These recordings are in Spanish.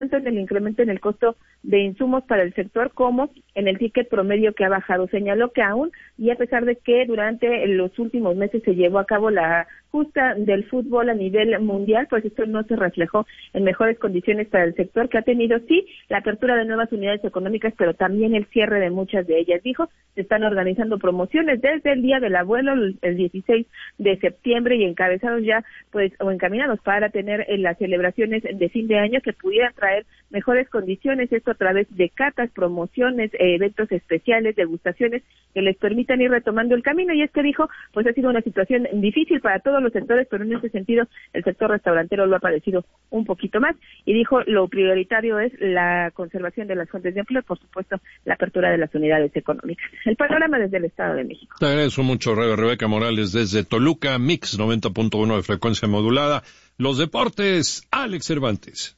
tanto en el incremento en el costo de insumos para el sector como en el ticket promedio que ha bajado. Señaló que aún, y a pesar de que durante los últimos meses se llevó a cabo la justa del fútbol a nivel mundial, pues esto no se reflejó en mejores condiciones para el sector, que ha tenido sí la apertura de nuevas unidades económicas, pero también el cierre de muchas de ellas. Dijo, se están organizando promociones desde el Día del Abuelo, el 16 de septiembre, y encabezados ya, pues, o encaminados para tener las celebraciones de fin de año que pudieran traer mejores condiciones, esto a través de catas, promociones, eventos especiales, degustaciones que les permitan ir retomando el camino. Y es que dijo, pues ha sido una situación difícil para todos los sectores, pero en ese sentido el sector restaurantero lo ha padecido un poquito más, y dijo, lo prioritario es la conservación de las fuentes de empleo y por supuesto la apertura de las unidades económicas. El panorama desde el Estado de México. Te agradezco mucho, Rebeca Morales, desde Toluca, Mix 90.1 de frecuencia modulada. Los deportes, Alex Cervantes.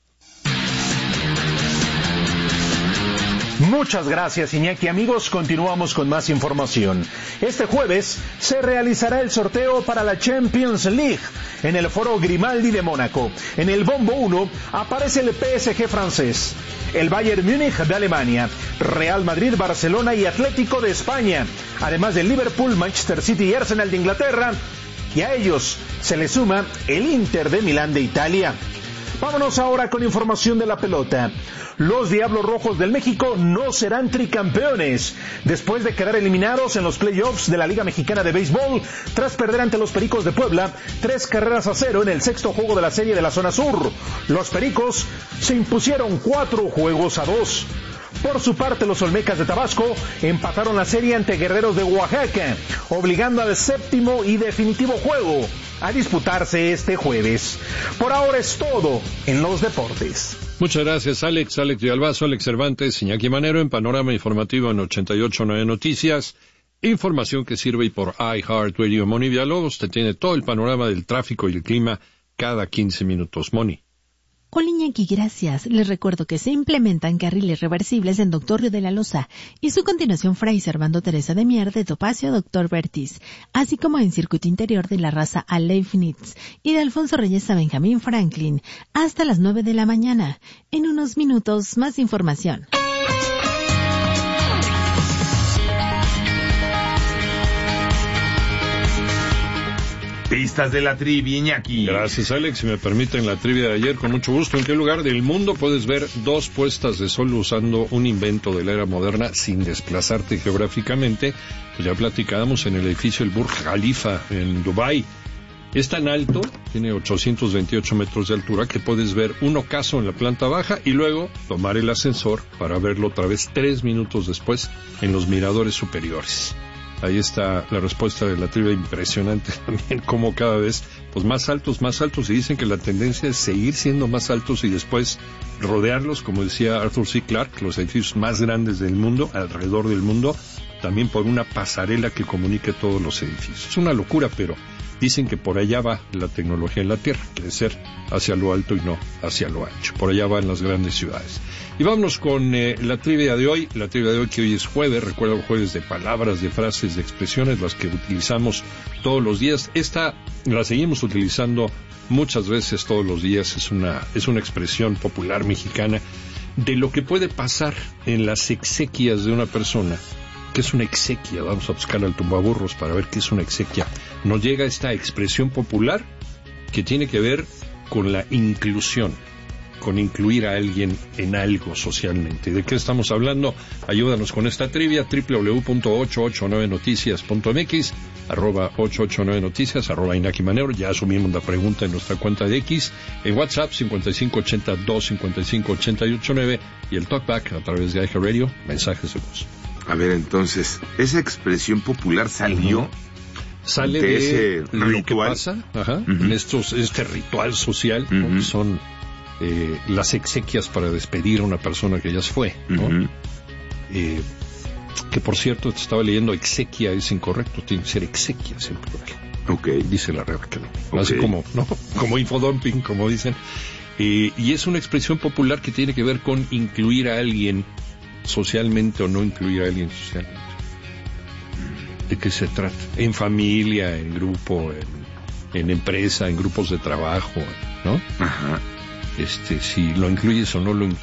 Muchas gracias, Iñaki. Amigos, continuamos con más información. Este jueves se realizará el sorteo para la Champions League en el Foro Grimaldi de Mónaco. En el bombo 1 aparece el PSG francés, el Bayern Múnich de Alemania, Real Madrid, Barcelona y Atlético de España, además de Liverpool, Manchester City y Arsenal de Inglaterra, y a ellos se le suma el Inter de Milán de Italia. Vámonos ahora con información de la pelota. Los Diablos Rojos del México no serán tricampeones después de quedar eliminados en los playoffs de la Liga Mexicana de Béisbol tras perder ante los Pericos de Puebla 3-0 en el sexto juego de la serie de la zona sur. Los Pericos se impusieron 4-2. Por su parte, los Olmecas de Tabasco empataron la serie ante Guerreros de Oaxaca, obligando al séptimo y definitivo juego a disputarse este jueves. Por ahora es todo en los deportes. Muchas gracias, Alex de Albazo, Alex Cervantes, Iñaki Manero, en Panorama Informativo en 88.9 Noticias. Información que sirve por iHeartRadio. Moni Villalobos te tiene todo el panorama del tráfico y el clima cada 15 minutos. Moni. Hola, Iñaki, gracias. Les recuerdo que se implementan carriles reversibles en Doctor Río de la Loza y su continuación Fray Servando Teresa de Mier de Topacio a Doctor Bertis, así como en circuito interior de la Raza a Leibniz y de Alfonso Reyes a Benjamín Franklin hasta las 9 de la mañana. En unos minutos, más información. Pistas de la trivia, Iñaki. Gracias, Alex. Si me permiten la trivia de ayer, con mucho gusto. ¿En qué lugar del mundo puedes ver 2 puestas de sol usando un invento de la era moderna sin desplazarte geográficamente? Pues ya platicábamos en el edificio el Burj Khalifa en Dubái. Es tan alto, tiene 828 metros de altura, que puedes ver un ocaso en la planta baja y luego tomar el ascensor para verlo otra vez 3 minutos después en los miradores superiores. Ahí está la respuesta de la trivia, impresionante también, como cada vez pues más altos, y dicen que la tendencia es seguir siendo más altos y después rodearlos, como decía Arthur C. Clarke, los edificios más grandes del mundo, alrededor del mundo, también por una pasarela que comunique todos los edificios. Es una locura, pero dicen que por allá va la tecnología en la Tierra, crecer hacia lo alto y no hacia lo ancho. Por allá van las grandes ciudades. Y vámonos con la trivia de hoy. La trivia de hoy, que hoy es jueves, recuerda jueves de palabras, de frases, de expresiones, las que utilizamos todos los días. Esta la seguimos utilizando muchas veces todos los días. Es una expresión popular mexicana de lo que puede pasar en las exequias de una persona. ¿Qué es una exequia? Vamos a buscar al tumbaburros para ver qué es una exequia. Nos llega esta expresión popular que tiene que ver con la inclusión, con incluir a alguien en algo socialmente. ¿De qué estamos hablando? Ayúdanos con esta trivia, www.889noticias.mx, @889noticias, @Iñaki Manero. Ya asumimos la pregunta en nuestra cuenta de X, en WhatsApp 5580-255-889 y el talkback a través de iHeartRadio, mensajes de voz. A ver, entonces, esa expresión popular salió sale de ese lo ritual que pasa, en este ritual social, ¿no? Que son las exequias para despedir a una persona que ya se fue, ¿no? Que por cierto, te estaba leyendo, exequia es incorrecto, tiene que ser exequias en plural. Okay. Dice la Rebeca, así como, ¿no? Como infodumping, como dicen. Y es una expresión popular que tiene que ver con incluir a alguien socialmente o no incluir a alguien socialmente. ¿De qué se trata? En familia, en grupo, en empresa, en grupos de trabajo, ¿no? Ajá. si lo incluyes o no lo